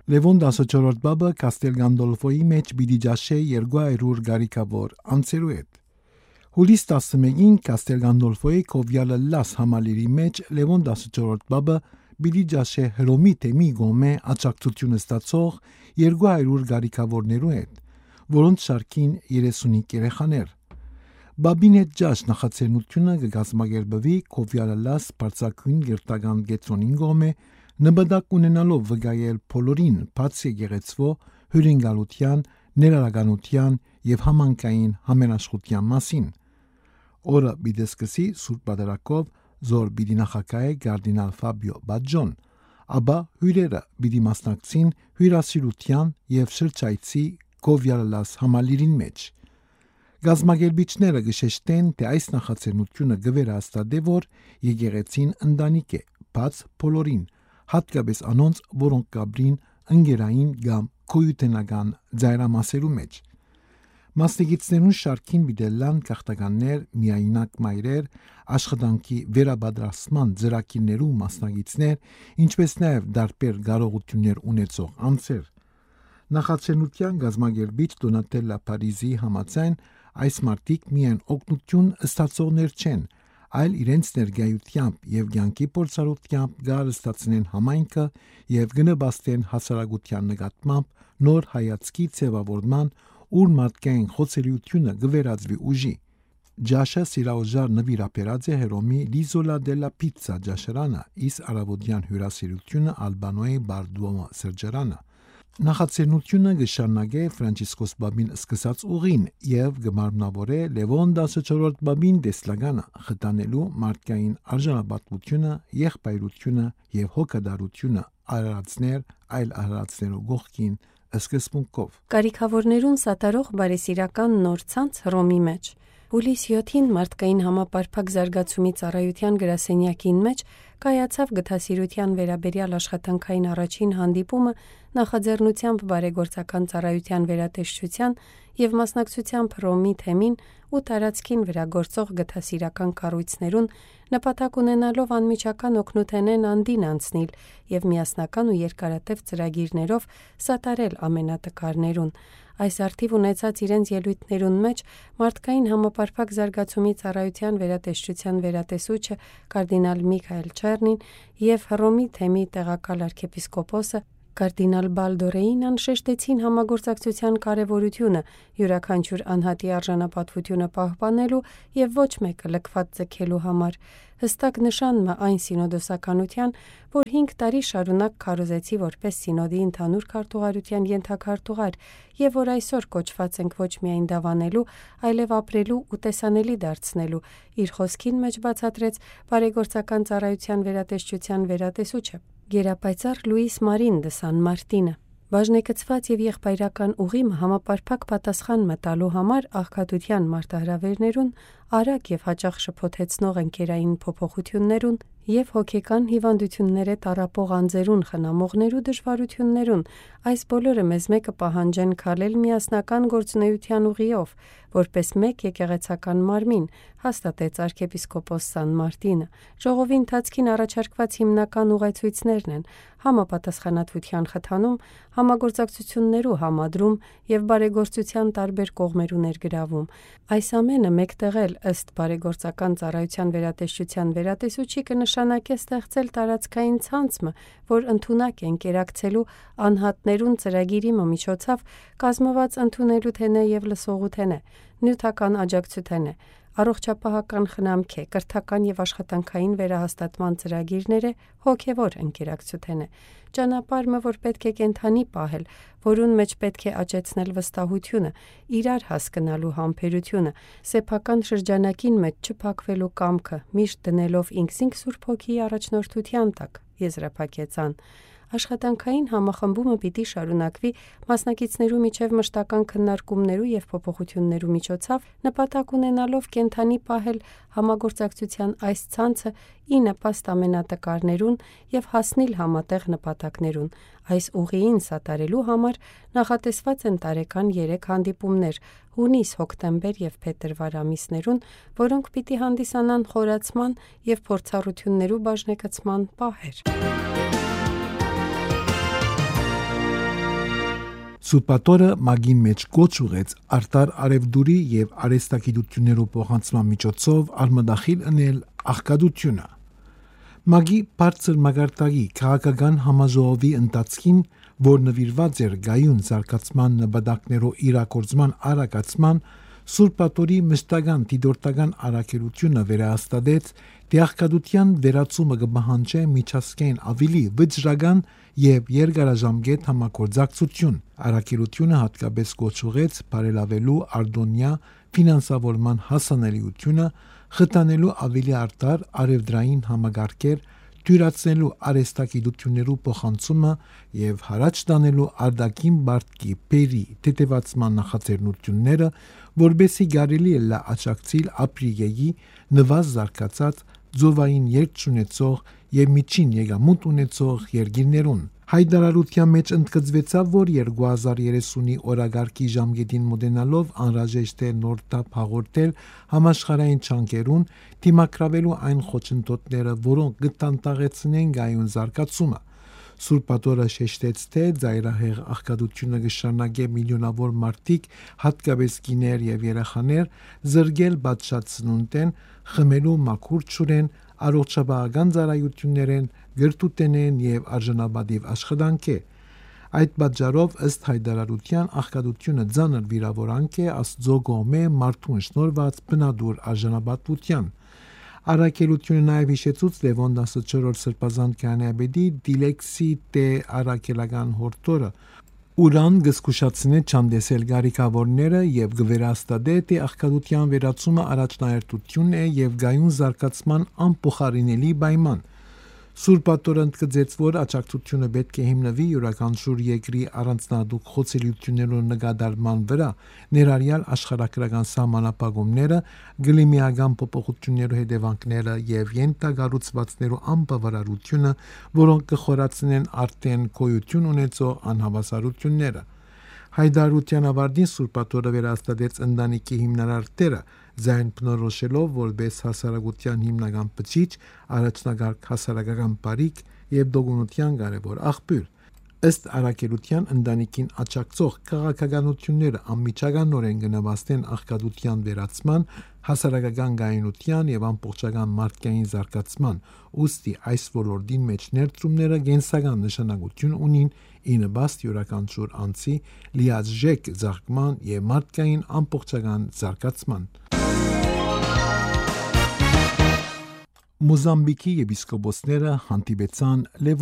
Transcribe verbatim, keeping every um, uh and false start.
Լևոն տասնչորրորդ բաբը Կաստել Գանդոլֆոյի մեջ պիտի ջաշե երկու հարյուր գարիկավոր անձերու հետ։ Հուլիս տասնմեկին Կաստել Գանդոլֆոյի Կովյալը լաս համալիրի մեջ Լևոն տասնչորրորդ բաբը պիտի ջաշե Հռոմի թեմի գոմե աջակցությունը ստացող երկու հարյուր գարիկավորներու հետ, որոնց շարքին երեսունհինգ երեխաներ։ Բաբին հետ ջաշ նախաձեռնությունը կգազմագերբվի Կովյալը լաս բարձակույն գերտական գետրոնին գոմե նպատակ ունենալով վկայել բոլորին բաց եկեղեցվո հյուրընկալության, ներառականության եւ համանքային համենաշխության մասին։ Օրը պիտի սկսի Սուրբ Պատարագով զոր պիտի նախագահե կարդինալ Ֆաբիո Բաջոն, ապա հյուրերը պիտի մասնակցին հյուրասիրության եւ շրջայցի Կովյալը լաս համալիրին մեջ։ Գազմագերբիչները գշեշտեն, թե այս նախաձեռնությունը գվերահաստատե, որ եկեղեցին ընտանիք է, բաց բոլորին, հատկապես անոնց, որոնք կաբրին ընկերային կամ քույութենական ձայրամասերու մեջ։ Մասնագետներուն շարքին բիդելան գաղթականներ, միայնակ մայրեր, աշխատանքի վերաբադրասման ծրագիրներու մասնագետներ, ինչպես նաև դարբեր կարողություններ ունեցող անձեր։ Նախաձեռնության գազմագերբիչ Դոնատելլա Փարիզի համաձայն այս մարդիկ միայն օգնություն ստացողներ չեն, այլ իրենց ներգայությամբ եւ կյանքի փորձառությամբ գարստացնեն համայնքը եւ գնաբաստեն հասարակության նկատմամբ նոր հայացքի ձևավորման, ուր մարդկային խոցելիությունը գվերածվի ուժի։ Ջաշը սիրաուժար նվիրապերած է Հռոմի Լիզոլա դելա Պիցցա ջաշարանը, իսկ արավոդյան հյուրասիրությունը Ալբանոյի Բարդուոմո սրճարանը։ Նախաձեռնությունը գշարնագե Ֆրանցիսկոս Բաբին սկսած ուղին եւ գմարմնավորե Լևոն տասնչորրորդ Բաբին դեսլագանը խտանելու մարդկային արժանապատվությունը, եղբայրությունը եւ հոգադարությունը արարածներ այլ արարածներու գողքին սկզբունքով։ Կարիքավորներուն սատարող բարեսիրական նոր ցանց Հռոմի մեջ։ Հուլիս յոթին մարդկային համապարփակ զարգացումի ծառայության գրասենյակին մեջ կայացավ գթասիրության վերաբերյալ աշխատանքային առաջին հանդիպումը նախաձեռնությամբ բարեգործական ծառայության վերատեսչության եւ մասնակցությամբ Հռոմի թեմին ու տարածքին վերագործող գթասիրական կառույցներուն նպատակ ունենալով անմիջական օգնութենեն անդին անցնել եւ միասնական ու երկարատև ծրագիրներով սատարել ամենատկարներուն։ Այս արդիվ ունեցած իրենց ելույթներուն մեջ մարդկային համապարփակ զարգացումի ծառայության վերատեսչության վերատեսուչը կարդինալ Միքայել Չեռնին եւ Հռոմի թեմի տեղակալ arczepiskopos Կարդինալ Բալդորեինան շեշտեցին համագործակցության կարևորությունը յուրաքանչյուր անհատի արժանապատվությունը պահպանելու եւ ոչ մեկը լքված ձգելու համար։ Հստակ նշանն այն սինոդոսականության, որ հինգ տարի շարունակ քարոզեցի որպես սինոդի ընդհանուր քարտուղարության ենթաքարտուղար եւ որ այսօր կոչված ենք ոչ միայն դավանելու, այլև ապրելու ու տեսանելի դարձնելու, իր խոսքին մեջ բացատրեց բարեգործական ծառայության վերատեսչության վերատեսուչը գերապայծառ Լուիս Մարին դե Սան Մարտինը։ Բաժնեկցված եւ եղբայրական ուղիմը համապարփակ պատասխան մտալու համար աղքատության մարտահրավերներուն, արագ եւ հաճախ շփոթեցնող ընկերային փոփոխություններուն եւ հոգեկան հիվանդությունները տառապող անձերուն խնամողներու դժվարություններուն, այս բոլորը մեզ մեկը պահանջեն քալել միասնական գործունեության ուղիով, որպես մեկ եկեղեցական մարմին, հաստատեց arczepiskopos Սան Մարտինը։ Ժողովի ընթացքին առաջարկված հիմնական ուղեցույցներն են համապատասխանատվության խթանում, համագործակցություններու համադրում եւ բարեգործության տարբեր կողմերու ներգրավում։ Այս ամենը մեկտեղել ըստ բարեգործական ծառայության վերատեսչության վերատեսուչի կնշանակե ստեղծել տարածքային ցանցը, որ ընդունակ է ընկերակցելու անհատներուն ծրագիրի միջոցով կազմված ընդունելու թենե եւ լսողու թենե, նյութական աջակցութենե, առողջապահական խնամք է, կրթական եւ աշխատանքային վերահաստատման ծրագիրները, հոգեվոր ընկերակցութենե, ճանապարհը, որ պետք է կենթանի պահել, որուն մեջ պետք է աճեցնել վստահությունը, իրար հասկանալու համբերությունը, սեփական շրջանակին մեջ չփակվելու կամքը, միշտ դնելով ինքսինք Սուրբ Հոգիի առաջնորդության տակ, եզրափակեցան։ Աշխատանքային համախմբումը պիտի շարունակվի մասնակիցներու միջև մշտական քննարկումներու եւ փոփոխություններու միջոցով նպատակ ունենալով կենթանի պահել համագործակցության այս ցանցը ի նպաստ ամենատկարներուն եւ հասնել համատեղ նպատակներուն։ Այս ուղիին սատարելու համար նախատեսված են տարեկան երեք հանդիպումներ հունիս, հոկտեմբեր եւ փետրվար ամիսներուն, որոնք պիտի հանդիսանան խորացման եւ փորձառություններու բաժնեկցման պահեր։ Սուրբատորը մագի մեջ կոչ ուղեց արտար արևդուրի եւ արեստագիտություններով փոխանցման միջոցով արմադախիլ ընել աղքատությունը։ Մագի բարձր մագարտակի քաղաքական համաժողովի ընթացքին, որ նվիրված էր գայուն զարգացման նպատակներով իրագործման արագացման, Սուրբատորի մշտական դիտորդական առաքելությունը վերահաստատեց, թե աղքատության վերացումը կպահանջի միջազգային ավելի վճռական եւ երկարաժամկետ համագործակցություն։ Առաքելությունը հատկապես կոչ ուղեց բարելավելու արտոնյա ֆինանսավորման հասանելիությունը, խթանելու ավելի արտար արևդրային համագարկեր, թյուրացնելու արեստագիտություններու փոխանցումը եւ հարաճ տանելու արտաքին բարտկի բերի թեթևացման նախաձեռնությունները, որբեսի կարելի է լա աջակցել ապրիգեի նվազ զարգացած ձովային երկ ունեցող եւ միջին եկամուտ ունեցող երկիրներուն։ Հայտարարության մեջ ընդգծվեցավ, որ երկու հազար երեսունի օրագարկի ժամկետին մոտենալով անհրաժեշտ է նոր թափ հաղորդել համաշխարհային չանկերուն, դիմակրավելու այն խոչընդոտները, որոնք կտանտաղեցնեն գայուն զարգացումը։ Սուրբատորը շեշտեց, թե ծայրահեղ աղքատությունը կշարունակի միլիոնավոր մարդիկ, հատկապես կիներ եւ երեխաներ, զրկել պատշաճ սնունդեն, խմելու մաքուր ջուրեն, առողջապահական ծառայություններեն, գրթութենեն եւ արժանապատիվ աշխատանքի։ Այդ պատճառով ըստ հայտարարության աղքատությունը ծանր վիրավորանք է Աստծո կողմէ մարդուն շնորհված բնադուր արժանապատվության։ Առաքելությունը նաև հիշեցուց Լևոն տասնչորրորդ սրբազան քահանայապետի դիլեքսի տե առաքելական հորդորը, ուրան գսկուշացնե չանդեսել գարիկավորները եւ գվերաստադե թե աղքատության վերացումը առաջնահերթություն է եւ գայուն զարգացման անփոխարինելի պայման։ Սուրբատորը ընդգծեց, որ աջակցությունը պետք է հիմնվի յուրաքանչյուր երկրի առանձնահատուկ խոցելիություններու նկատառման վրա, ներառյալ աշխարհագրական սահմանափակումները, գլիմիական փոփոխություններու հետևանքները եւ ենթակառուցվածքներու անբավարարությունը, որոնք կխորացնեն արդեն գոյություն ունեցող անհավասարությունները։ Հայտարարության ավարտին Սուրբատորը վերահաստատեց ընտանիքի հիմնարար դերը, ձայն բնորոշելով որպես հասարակության հիմնական բջիջ, առաջնակարգ հասարակական բարիք եւ դոգունության կարևոր աղբյուր։ Ըստ առաքելության ընտանիքին աջակցող քաղաքականությունները անմիջականորեն կնպաստեն աղքատության վերացման, հասարակական կայունության եւ ամբողջական մարդկային զարգացման, ուստի այս ոլորտի մեջ ներդրումները կենսական նշանակություն ունին ի նպաստ յուրաքանչյուր անձի լիարժեք զարգման եւ մարդկային ամբողջական զարգացման։ Մոզամբիկի եպիսկոպոսները հանդիպեցան Լևոն